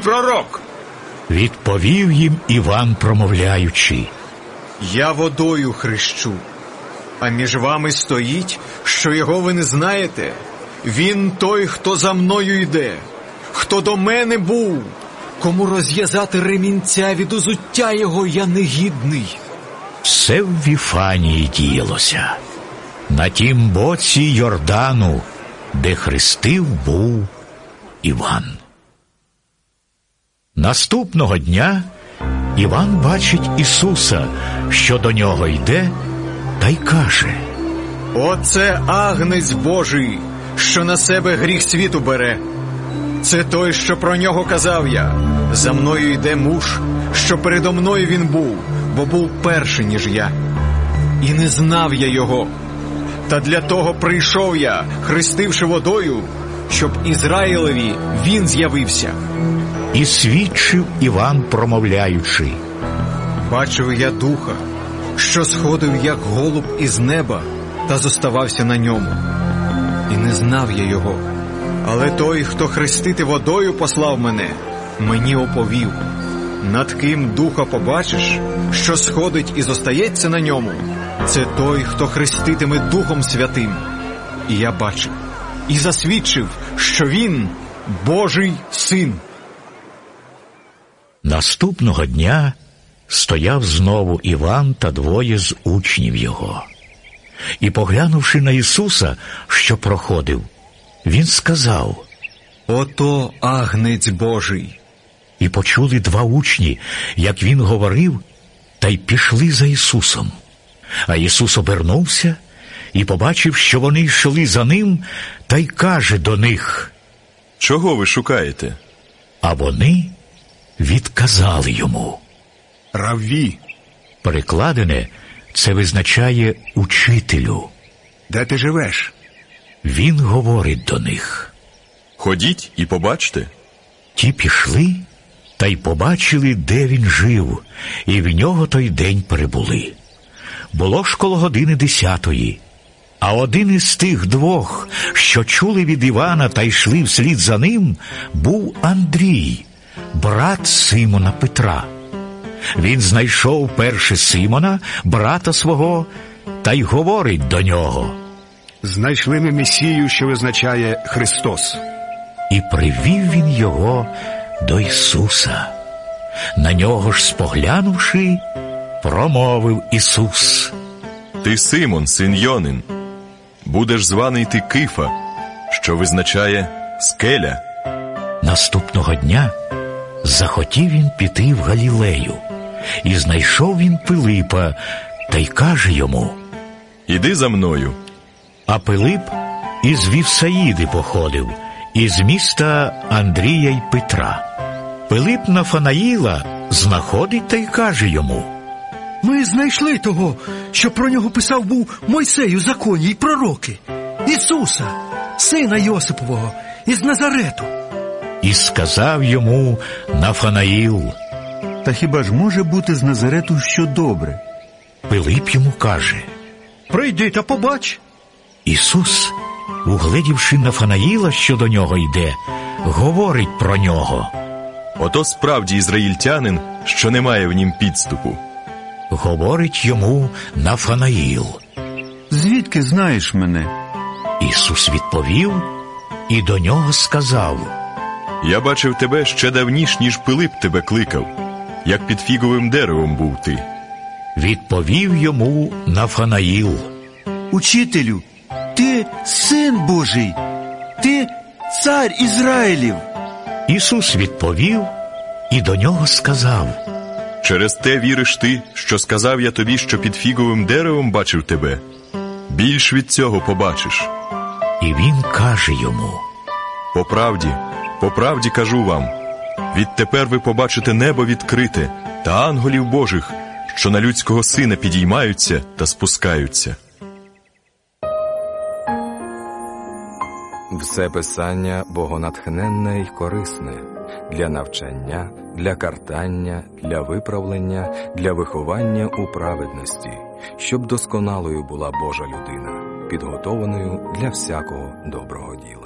пророк. Відповів їм Іван, промовляючи: Я водою хрещу, а між вами стоїть, що його ви не знаєте. Він той, хто за мною йде, хто до мене був, кому розв'язати ремінця від узуття його я негідний. Все в Віфанії діялося, на тім боці Йордану, де хрестив був Іван. Наступного дня Іван бачить Ісуса, що до нього йде, та й каже: Оце агнець Божий, що на себе гріх світу бере. Це той, що про нього казав я. За мною йде муж, що передо мною він був, бо був перший, ніж я. І не знав я його. Та для того прийшов я, хрестивши водою, щоб Ізраїлеві він з'явився. І свідчив Іван, промовляючи: Бачив я Духа, що сходив, як голуб із неба, та зоставався на ньому. І не знав я його. Але той, хто хрестити водою послав мене, мені оповів: над ким Духа побачиш, що сходить і зостається на ньому, це той, хто хреститиме Духом Святим. І я бачив, і засвідчив, що він Божий Син. Наступного дня стояв знову Іван та двоє з учнів його. І, поглянувши на Ісуса, що проходив, він сказав: Ото агнець Божий. І почули два учні, як він говорив, та й пішли за Ісусом. А Ісус обернувся і побачив, що вони йшли за ним, та й каже до них: Чого ви шукаєте? А вони відказали йому: Равві. Перекладене, це визначає учителю. Де ти живеш? Він говорить до них. Ходіть і побачте. Ті пішли, та й побачили, де він жив, і в нього той день перебули. Було ж коло 10:00, а один із тих двох, що чули від Івана та йшли вслід за ним, був Андрій, брат Симона Петра. Він знайшов перше Симона, брата свого, та й говорить до нього: Знайшли ми Месію, що визначає Христос. І привів він його до Ісуса. На нього ж споглянувши, промовив Ісус: Ти Симон, син Йонин. Будеш званий ти Кифа, що визначає скеля. Наступного дня захотів він піти в Галілею. І знайшов він Пилипа, та й каже йому: Іди за мною. А Пилип із Вівсаїди походив, із міста Андрія й Петра. Пилип Нафанаїла знаходить та й каже йому: Ми знайшли того, що про нього писав був Мойсей у законі й пророки, Ісуса, сина Йосипового, із Назарету. І сказав йому Нафанаїл: Та хіба ж може бути з Назарету що добре? Пилип йому каже: Прийди та побач. Ісус, угледівши Нафанаїла, що до нього йде, говорить про нього: Ото справді ізраїльтянин, що не має в нім підступу. Говорить йому Нафанаїл: Звідки знаєш мене? Ісус відповів і до нього сказав: Я бачив тебе ще давніш, ніж Пилип тебе кликав, як під фіговим деревом був ти. Відповів йому Нафанаїл: Учителю, ти син Божий, ти цар Ізраїлів. Ісус відповів і до нього сказав: Через те віриш ти, що сказав я тобі, що під фіговим деревом бачив тебе? Більш від цього побачиш. І він каже йому: По правді кажу вам, відтепер ви побачите небо відкрите та ангелів Божих, що на людського сина підіймаються та спускаються. Все писання богонатхненне й корисне для навчання, для картання, для виправлення, для виховання у праведності, щоб досконалою була Божа людина, підготованою для всякого доброго діла.